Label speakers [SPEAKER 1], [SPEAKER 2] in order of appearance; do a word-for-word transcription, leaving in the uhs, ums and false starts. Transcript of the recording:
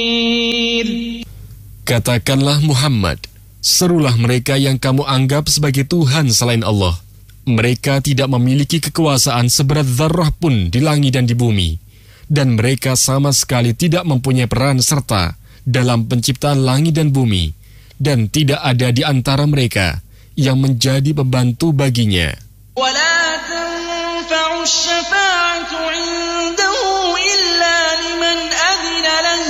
[SPEAKER 1] Katakanlah Muhammad, serulah mereka yang kamu anggap sebagai Tuhan selain Allah. Mereka tidak memiliki kekuasaan seberat zarrah pun di langit dan di bumi. Dan mereka sama sekali tidak mempunyai peran serta dalam penciptaan langit dan bumi. Dan tidak ada di antara mereka yang menjadi pembantu baginya.
[SPEAKER 2] وَلَا تَنْفَعُ الشَّفَاعَةُ عِنْدَهُ